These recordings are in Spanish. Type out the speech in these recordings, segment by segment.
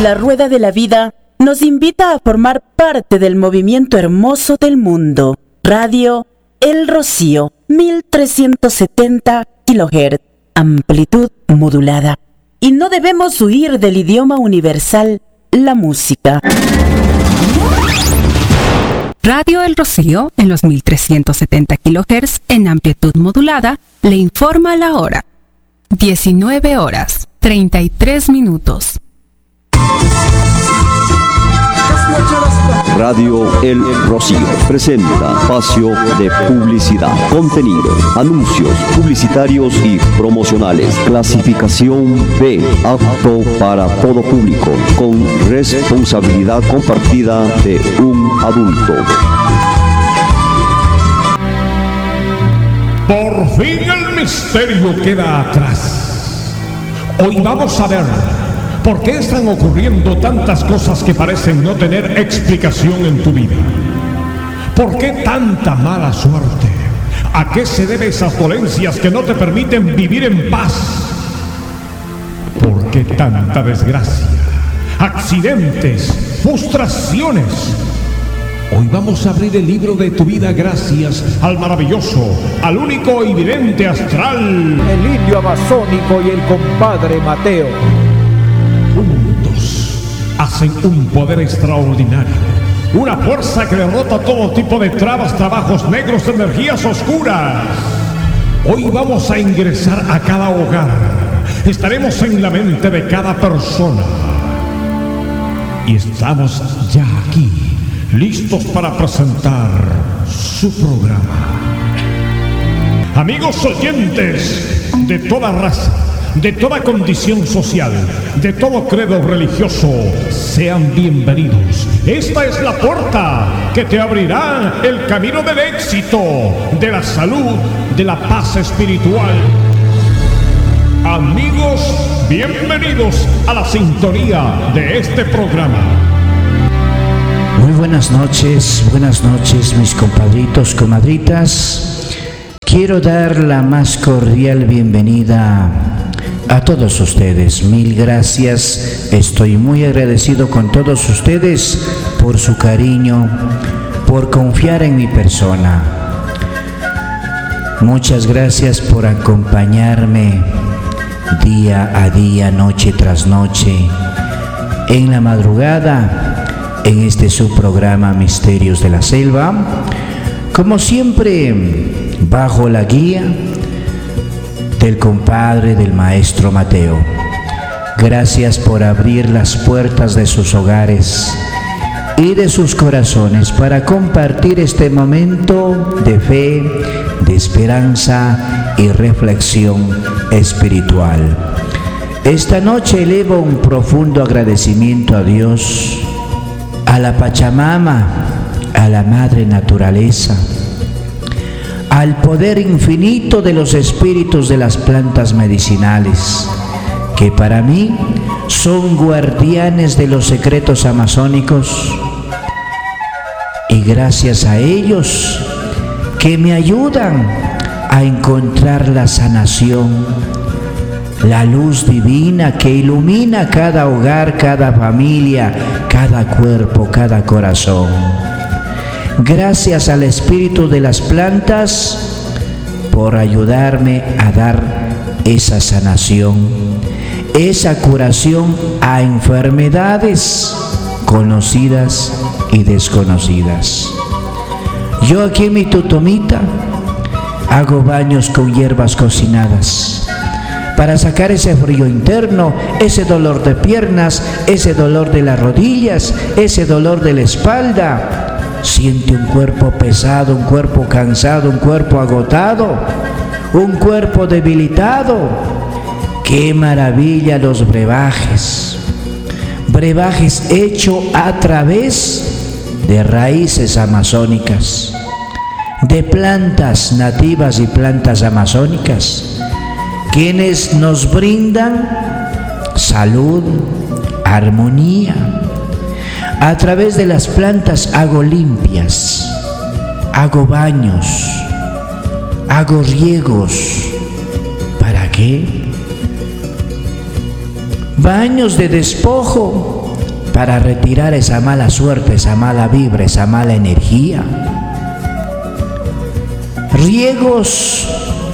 La rueda de la vida nos invita a formar parte del movimiento hermoso del mundo. Radio El Rocío, 1370 kHz, amplitud modulada. Y no debemos huir del idioma universal, la música. Radio El Rocío, en los 1370 kHz, en amplitud modulada, le informa la hora. 19 horas, 33 minutos. Radio El Rocío presenta espacio de publicidad, contenido, anuncios publicitarios y promocionales. Clasificación B, apto para todo público, con responsabilidad compartida de un adulto. Por fin el misterio queda atrás. Hoy vamos a ver por qué están ocurriendo tantas cosas que parecen no tener explicación en tu vida. ¿Por qué tanta mala suerte? ¿A qué se deben esas dolencias que no te permiten vivir en paz? ¿Por qué tanta desgracia? Accidentes, frustraciones. Hoy vamos a abrir el libro de tu vida gracias al maravilloso, al único y vidente astral, el indio amazónico y el compadre Mateo. Juntos hacen un poder extraordinario, una fuerza que derrota todo tipo de trabas, trabajos negros, energías oscuras. Hoy vamos a ingresar a cada hogar, estaremos en la mente de cada persona y estamos ya aquí, listos para presentar su programa. Amigos oyentes de toda raza, de toda condición social, de todo credo religioso, sean bienvenidos. Esta es la puerta que te abrirá el camino del éxito, de la salud, de la paz espiritual. Amigos, bienvenidos a la sintonía de este programa. Muy buenas noches mis compadritos, comadritas. Quiero dar la más cordial bienvenida a todos ustedes. Mil gracias, estoy muy agradecido con todos ustedes por su cariño, por confiar en mi persona. Muchas gracias por acompañarme día a día, noche tras noche, en la madrugada, en este subprograma Misterios de la Selva, como siempre bajo la guía del compadre del maestro Mateo. Gracias por abrir las puertas de sus hogares y de sus corazones para compartir este momento de fe, de esperanza y reflexión espiritual. Esta noche elevo un profundo agradecimiento a Dios, a la Pachamama, a la Madre Naturaleza, al poder infinito de los espíritus de las plantas medicinales, que para mí son guardianes de los secretos amazónicos, y gracias a ellos que me ayudan a encontrar la sanación, la luz divina que ilumina cada hogar, cada familia, cada cuerpo, cada corazón. Gracias al espíritu de las plantas por ayudarme a dar esa sanación, esa curación a enfermedades conocidas y desconocidas. Yo aquí en mi tutomita hago baños con hierbas cocinadas para sacar ese frío interno, ese dolor de piernas, ese dolor de las rodillas, ese dolor de la espalda. Siente un cuerpo pesado, un cuerpo cansado, un cuerpo agotado, un cuerpo debilitado. ¡Qué maravilla los brebajes! Brebajes hechos a través de raíces amazónicas, de plantas nativas y plantas amazónicas, quienes nos brindan salud, armonía. A través de las plantas hago limpias, hago baños, hago riegos. ¿Para qué? Baños de despojo, para retirar esa mala suerte, esa mala vibra, esa mala energía. Riegos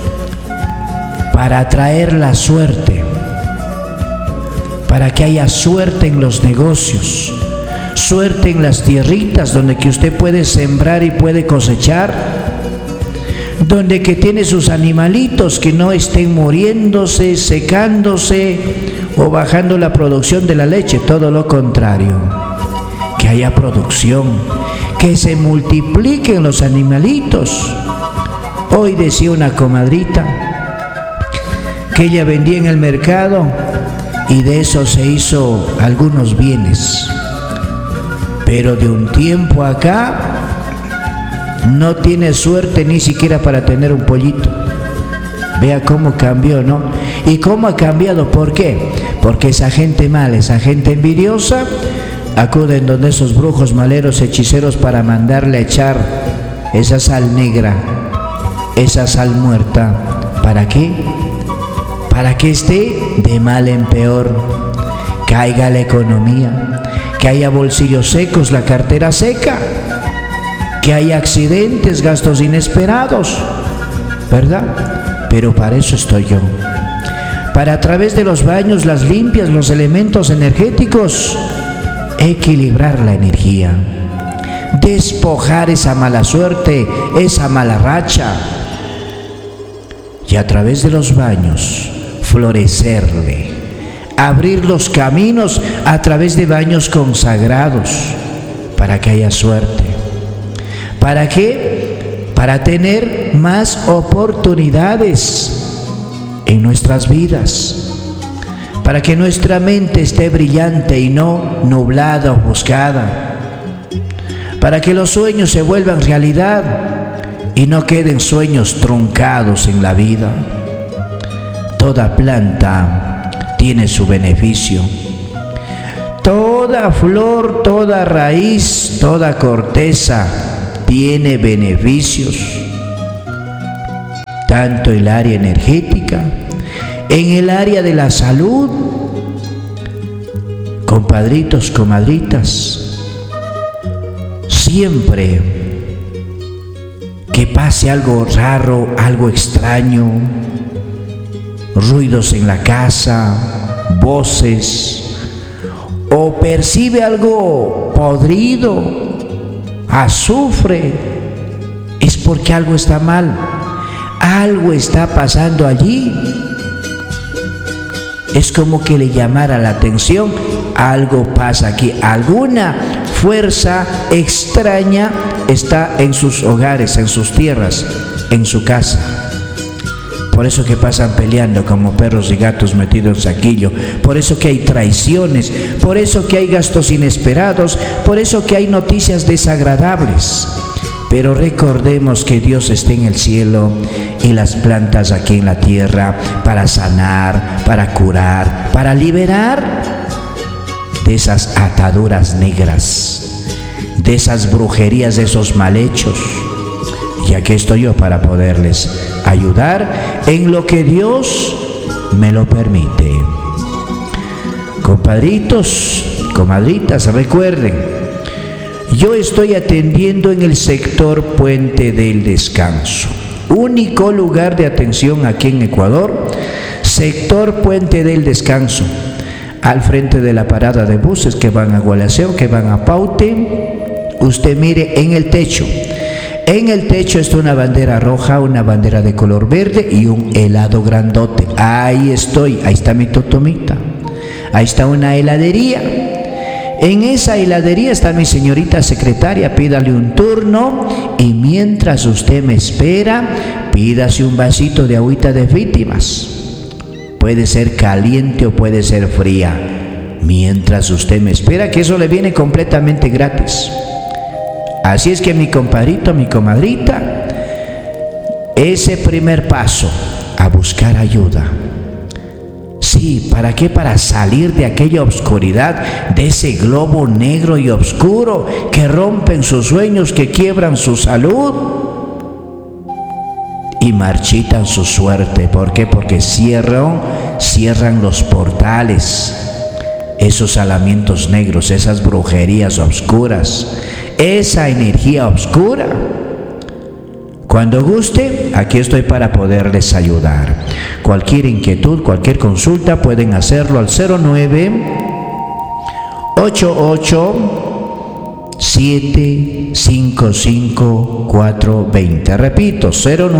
para atraer la suerte, para que haya suerte en los negocios, suerte en las tierritas donde que usted puede sembrar y puede cosechar, donde que tiene sus animalitos que no estén muriéndose, secándose o bajando la producción de la leche, todo lo contrario, que haya producción, que se multipliquen los animalitos. Hoy decía una comadrita que ella vendía en el mercado y de eso se hizo algunos bienes, pero de un tiempo acá no tiene suerte ni siquiera para tener un pollito. Vea cómo cambió, ¿no? ¿Y cómo ha cambiado? ¿Por qué? Porque esa gente mala, esa gente envidiosa, acuden donde esos brujos, maleros, hechiceros para mandarle a echar esa sal negra, esa sal muerta. ¿Para qué? Para que esté de mal en peor, caiga la economía, que haya bolsillos secos, la cartera seca, que haya accidentes, gastos inesperados, ¿verdad? Pero para eso estoy yo, para a través de los baños, las limpias, los elementos energéticos, equilibrar la energía, despojar esa mala suerte, esa mala racha, y a través de los baños florecerle, abrir los caminos a través de baños consagrados para que haya suerte. ¿Para qué? Para tener más oportunidades en nuestras vidas, para que nuestra mente esté brillante y no nublada o ofuscada, para que los sueños se vuelvan realidad y no queden sueños truncados en la vida. Toda planta tiene su beneficio. Toda flor, toda raíz, toda corteza tiene beneficios. Tanto en el área energética, en el área de la salud. Compadritos, comadritas, siempre que pase algo raro, algo extraño, ruidos en la casa, voces, o percibe algo podrido, azufre, es porque algo está mal, algo está pasando allí. Es como que le llamara la atención, algo pasa aquí, alguna fuerza extraña está en sus hogares, en sus tierras, en su casa. Por eso que pasan peleando como perros y gatos metidos en saquillo, por eso que hay traiciones, por eso que hay gastos inesperados, por eso que hay noticias desagradables. Pero recordemos que Dios está en el cielo y las plantas aquí en la tierra para sanar, para curar, para liberar de esas ataduras negras, de esas brujerías, de esos mal hechos. Y aquí estoy yo para poderles ayudar en lo que Dios me lo permite. Compadritos, comadritas, recuerden, yo estoy atendiendo en el sector Puente del Descanso, único lugar de atención aquí en Ecuador, sector Puente del Descanso, al frente de la parada de buses que van a Gualaceo, que van a Paute. Usted mire en el techo. En el techo está una bandera roja, una bandera de color verde y un helado grandote. Ahí estoy, ahí está mi totomita. Ahí está una heladería. En esa heladería está mi señorita secretaria, pídale un turno y mientras usted me espera, pídase un vasito de agüita de víctimas. Puede ser caliente o puede ser fría. Mientras usted me espera, que eso le viene completamente gratis. Así es que mi compadrito, mi comadrita, ese primer paso a buscar ayuda. Sí, ¿para qué? Para salir de aquella oscuridad, de ese globo negro y oscuro que rompen sus sueños, que quiebran su salud y marchitan su suerte. ¿Por qué? Porque cierran los portales esos salamientos negros, esas brujerías oscuras, esa energía oscura. Cuando guste, aquí estoy para poderles ayudar. Cualquier inquietud, cualquier consulta, pueden hacerlo al 09-88-755-420. Repito,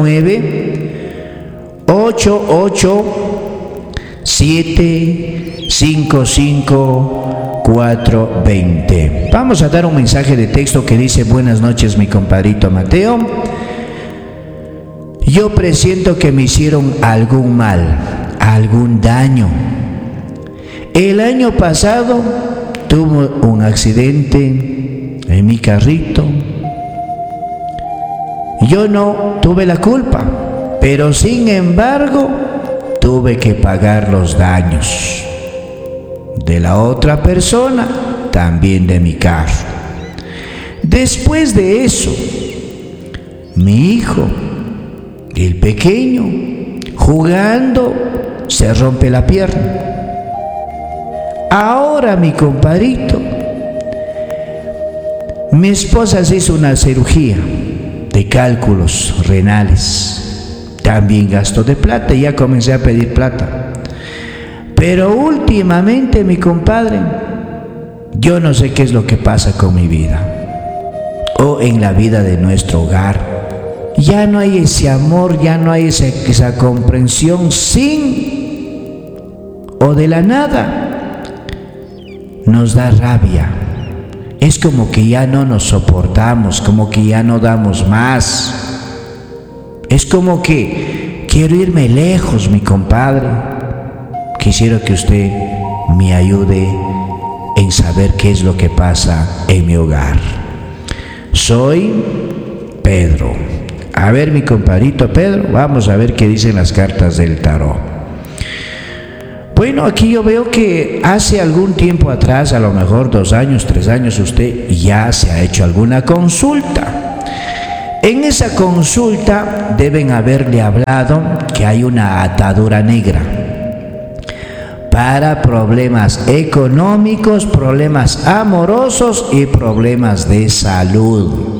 09-88-755-420. Vamos a dar un mensaje de texto que dice: buenas noches, mi compadrito Mateo. Yo presiento que me hicieron algún mal, algún daño. El año pasado tuve un accidente en mi carrito. Yo no tuve la culpa, pero sin embargo tuve que pagar los daños de la otra persona, también de mi carro. Después de eso, mi hijo, el pequeño, jugando, se rompe la pierna. Ahora, mi compadrito, mi esposa se hizo una cirugía de cálculos renales. También gasto de plata y ya comencé a pedir plata. Pero últimamente, mi compadre, yo no sé qué es lo que pasa con mi vida o en la vida de nuestro hogar. Ya no hay ese amor, ya no hay esa comprensión, o de la nada nos da rabia. Es como que ya no nos soportamos, como que ya no damos más. Es como que quiero irme lejos, mi compadre. Quisiera que usted me ayude en saber qué es lo que pasa en mi hogar. Soy Pedro. A ver, mi compadrito Pedro, vamos a ver qué dicen las cartas del tarot. Bueno, aquí yo veo que hace algún tiempo atrás, a lo mejor 2 años, 3 años, usted ya se ha hecho alguna consulta. En esa consulta deben haberle hablado que hay una atadura negra para problemas económicos, problemas amorosos y problemas de salud.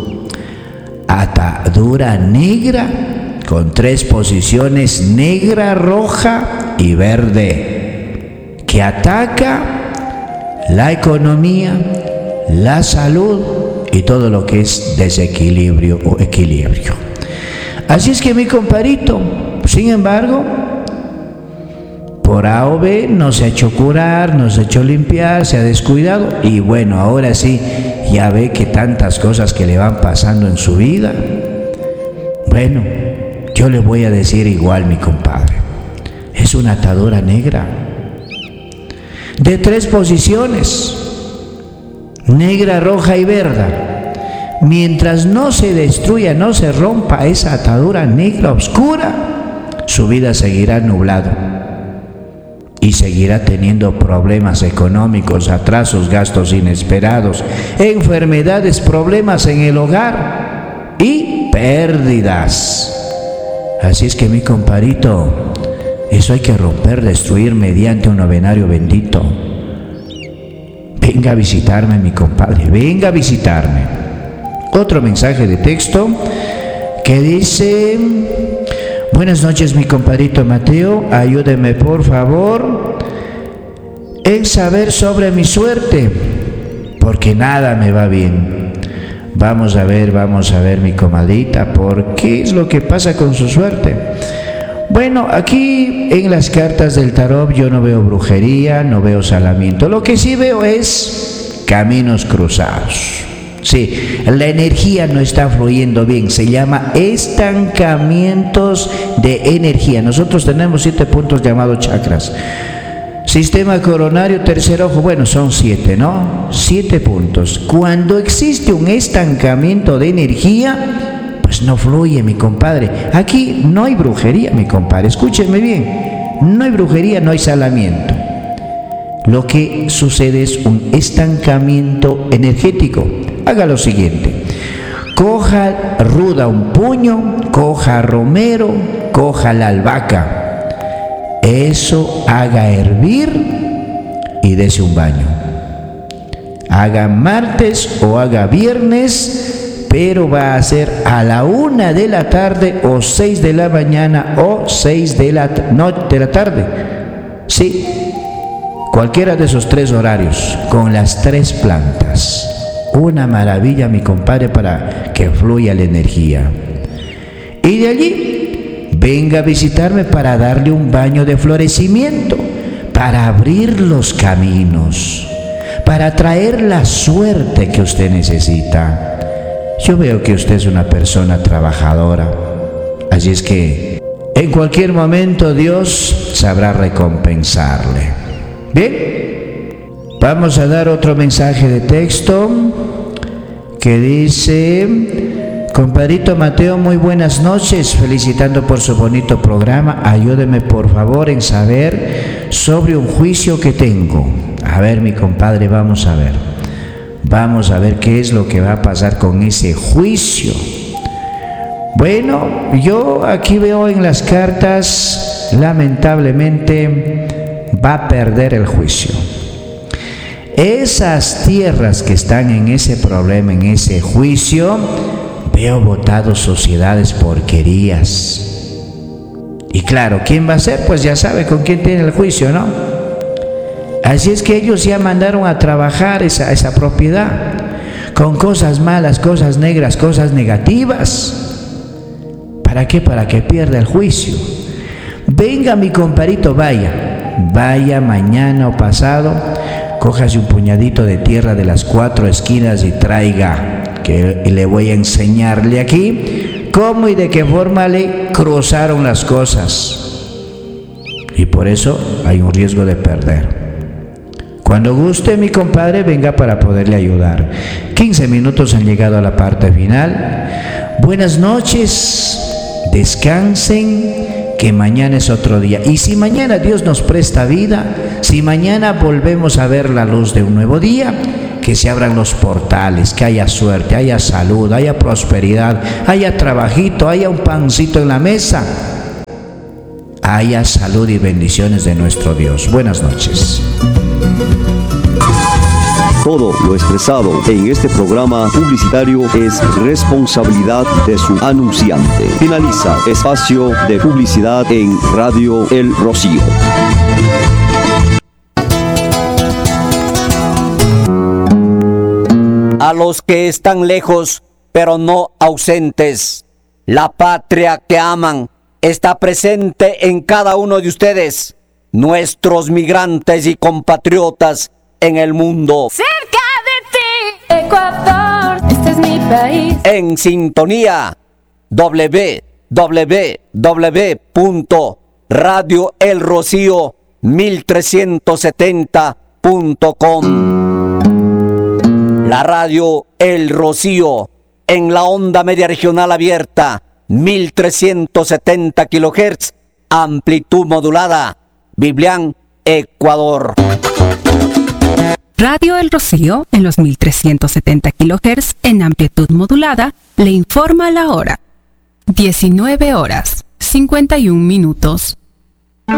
Atadura negra con 3 posiciones: negra, roja y verde, que ataca la economía, la salud y todo lo que es desequilibrio o equilibrio. Así es que, mi compadrito, sin embargo, por A o B no se ha hecho curar, no se ha hecho limpiar, se ha descuidado y bueno, ahora sí, ya ve que tantas cosas que le van pasando en su vida. Bueno, yo le voy a decir igual, mi compadre, es una atadura negra de 3 posiciones: negra, roja y verde. Mientras no se destruya, no se rompa esa atadura negra oscura, su vida seguirá nublado y seguirá teniendo problemas económicos, atrasos, gastos inesperados, enfermedades, problemas en el hogar y pérdidas. Así es que, mi compadrito, eso hay que romper, destruir mediante un novenario bendito. Venga a visitarme, mi compadre, venga a visitarme. Otro mensaje de texto que dice: buenas noches, mi compadrito Mateo, ayúdeme por favor en saber sobre mi suerte, porque nada me va bien. Vamos a ver, mi comadrita, ¿por qué es lo que pasa con su suerte? Bueno, aquí en las cartas del tarot yo no veo brujería, no veo salamiento. Lo que sí veo es caminos cruzados. Sí, la energía no está fluyendo bien, se llama estancamientos de energía. Nosotros tenemos 7 puntos llamados chakras. Sistema coronario, tercer ojo, bueno, son 7, ¿no? 7 puntos. Cuando existe un estancamiento de energía, pues no fluye, mi compadre. Aquí no hay brujería, mi compadre, escúchenme bien. No hay brujería, no hay salamiento. Lo que sucede es un estancamiento energético. Haga lo siguiente: coja ruda un puño, coja romero, coja la albahaca. Eso haga hervir y dése un baño. Haga martes o haga viernes, pero va a ser a la 1 de la tarde o 6 de la mañana o 6 de la tarde. Sí, cualquiera de esos 3 horarios, con las 3 plantas. Una maravilla, mi compadre, para que fluya la energía. Y de allí, venga a visitarme para darle un baño de florecimiento, para abrir los caminos, para traer la suerte que usted necesita. Yo veo que usted es una persona trabajadora, así es que en cualquier momento Dios sabrá recompensarle. Bien, vamos a dar otro mensaje de texto que dice: compadrito Mateo, muy buenas noches, felicitando por su bonito programa. Ayúdeme por favor en saber sobre un juicio que tengo. A ver, mi compadre, vamos a ver qué es lo que va a pasar con ese juicio. Bueno, yo aquí veo en las cartas, lamentablemente va a perder el juicio. Esas tierras que están en ese problema, en ese juicio, veo votados sociedades porquerías. Y claro, ¿quién va a ser? Pues ya sabe con quién tiene el juicio, ¿no? Así es que ellos ya mandaron a trabajar esa propiedad con cosas malas, cosas negras, cosas negativas. ¿Para qué? Para que pierda el juicio. Venga, mi compadrito, vaya mañana o pasado, cójase un puñadito de tierra de las 4 esquinas y traiga, que le voy a enseñarle aquí cómo y de qué forma le cruzaron las cosas. Y por eso hay un riesgo de perder. Cuando guste, mi compadre, venga para poderle ayudar. 15 minutos han llegado a la parte final. Buenas noches, descansen, que mañana es otro día. Y si mañana Dios nos presta vida, si mañana volvemos a ver la luz de un nuevo día, que se abran los portales, que haya suerte, haya salud, haya prosperidad, haya trabajito, haya un pancito en la mesa, haya salud y bendiciones de nuestro Dios. Buenas noches. Todo lo expresado en este programa publicitario es responsabilidad de su anunciante. Finaliza espacio de publicidad en Radio El Rocío. A los que están lejos, pero no ausentes, la patria que aman está presente en cada uno de ustedes, nuestros migrantes y compatriotas en el mundo. Cerca de ti, Ecuador, este es mi país. En sintonía, www.radioelrocío1370.com. La radio El Rocío en la onda media regional abierta, 1370 kHz, amplitud modulada, Biblián, Ecuador. Radio El Rocío, en los 1370 kHz en amplitud modulada, le informa la hora. 19 horas, 51 minutos.